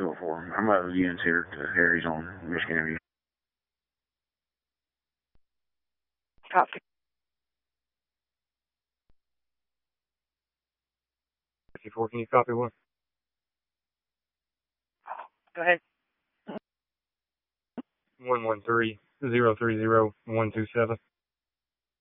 204. I'm out of the units here to Harry's on Michigan Avenue. Copy. 54, can you copy one? Go ahead. 113-030-127.